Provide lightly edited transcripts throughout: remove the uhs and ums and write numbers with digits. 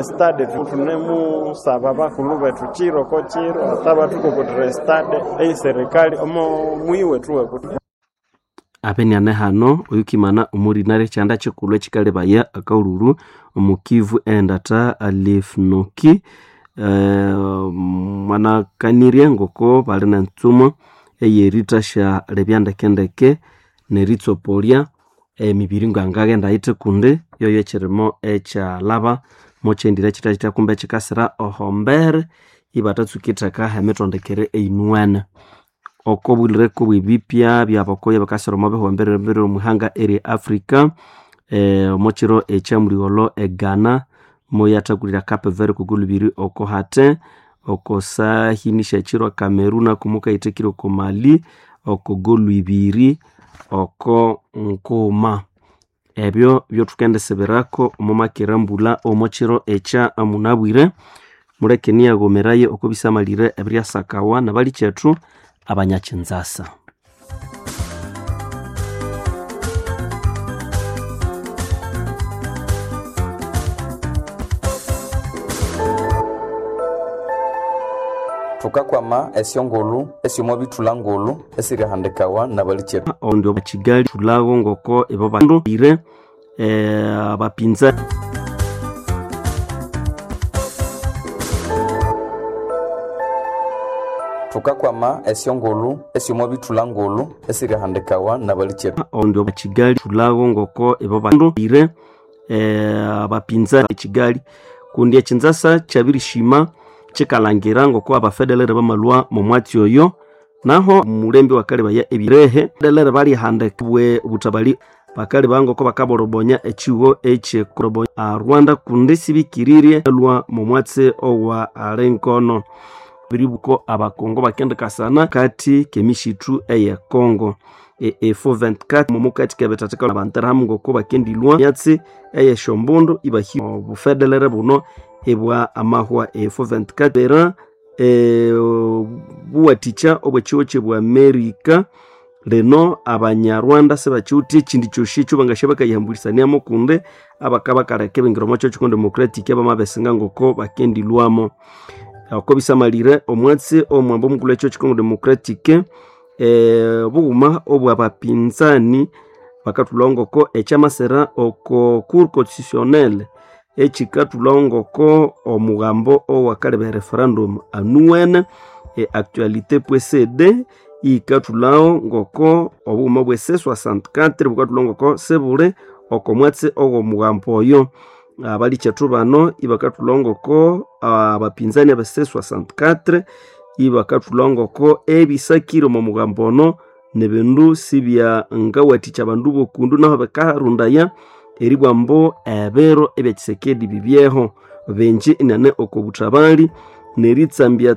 Stade tunemu sababa kulube tuchiro ko chiro ataba tuko kutre stade serikali omo mwiwe tuwe kuti apenyane hano oyukimana umurinare cyanda cyekulwe kikale baya akaururu omukivu endata alifnoki mana kanirie ngoko balina ntsumo eyerita sha lebyanda kendeke neritsopolia mibiringa ngagenda ite kunde yoyo kirimo echa laba mochendira kitachita kumbe chikasira ohomber ibatatsukitaka hametondekere einuana okobulire ko bibipya byabakoye bakasira mabe hombere mbere muhanga area Africa mochiro echamuriolo Ghana moyatakulira Cape Verde kugulubiri oko hate oko sahinisha chiro Cameroon kumuka itekiro ko Mali oko golubiri oko nkoma ebyo byotukende seberako omumakirambula omochiro echa amunabwire murekenia gomeraye oko bisamalire ebya sakawa nabali chetu abanyachinzasa tukakwama esyongolu esyomo bitulangolu esirihandikawa nabalichetu ondio bachigali tulago ngoko ebo bandu ire abapinza tukakwama esyongolu esyomo bitulangolu esirihandikawa nabalichetu ondio bachigali tulago ngoko ebo bandu ire abapinza chigali kundi echinzasa chabirishima chikalangira ngoko abafedelere bamalwa mu mwati oyo naho mulembe wakale baya ebirehe delere bali handekwe butabali bakali bango ko bakaborobonya echiwo eche kurobonya Rwanda kundi sibikiririe lwa mu mwatse owa arenkono biribuko abakongo bakendeka sana kati kemishitu eye Kongo F24 mumukati kebetateka abantaramu ngoko bakendilwa yatsi eye Shombondo ibahi bufedelere buno ebwa amahwa F24 buwaticha obwechiwoche bwa Amerika leno abanyarwanda sebachuti chindi choshicho bangashabaka yambulisania mokunde abakabakareke bengiromo cyo chikondo democratic abamabesenga ngoko bakendilwamo ako bisamalire omwatsi omwambo mukule cyo chikondo democratic buguma obwa bapinzani bakatulongoko echamasera oko cour constitutionnelle echikatulongoko omugambo owakale referendum anuene actualité.cd ikatulao ngoko obuma bwe C64 bukatulongoko sebule okomwatse ogo mugambo oyo abali chetu bano ibakatulongoko abapinzani ba C64 ibakatulongoko ebisakiro mu mugambo ono nebendu sibya ngawaticha bandu bokundu naho bakaharundaya eribwambo ebero ebyakisekedi bibyeho benji inane okobutabali neritsambya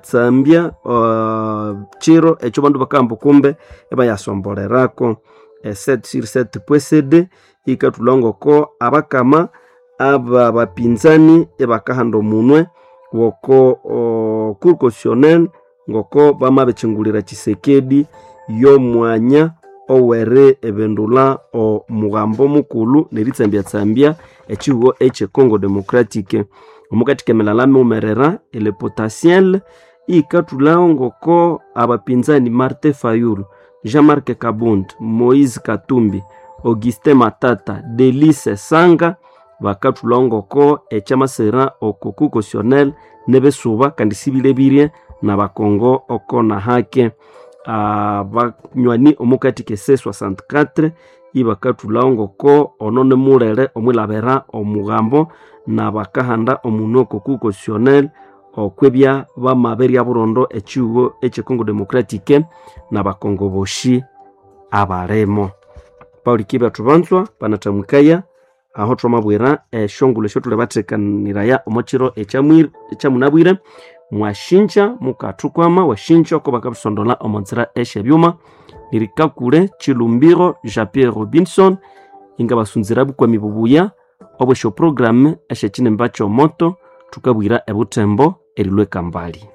chiro echo bandu bakambo kumbe ebayasombolerako 7/7.cd ikatulongoko abakama aba bapinzani ebakahando munwe woko cour constitutionnelle ngoko bamabechingulira kisekedi yo mwanya owere ebendula o mugambo mukulu neritsambya echiwo eche Congo Democratique omukati kemelalame umerera ele potentiel ikatulao ngoko abapinzani Martin Fayulu, Jean-Marc Kabund, Moïse Katumbi, Augustin Matata, Delice Sanga bakatulao ngoko echamasera okoku constitutionnel nebesuba kandi sibilebirie na bakongo okona hake banywani omukati ke C64 ibakatulao ngoko onone murere omwilabera omugambo na bakahanda omunoko ku constitutionnel okwebya bamaberia burondo echiwo eche Congo Democratique na bakongo boshi abaremo Pauli Kiba tubanzwa panatamukaya aho twamabwera eshongule shotule batekaniraya omochiro echamunabwire mwashinja mukatukwama washinja ko bakabisondola omonzira eshe byuma nirikakule Chilumbiro Jean-Pierre Robinson inga basunzira bukwa mibubuya obwesho programme eshe chinemba cho moto tukabwira ebutembo erilwe kambali